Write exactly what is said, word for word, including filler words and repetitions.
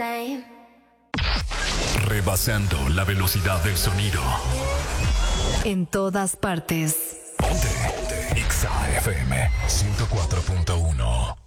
Rebasando la velocidad del sonido. En todas partes. Ponte, ponte. Exa F M ciento cuatro punto uno.